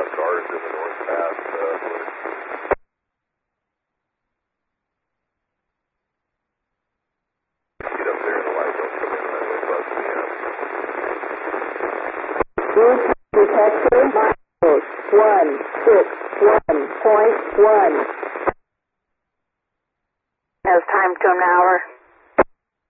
cars in the north path. Get up there and the light don't come in and that bugs me out. Route detector miles 161.1. Has time to an hour.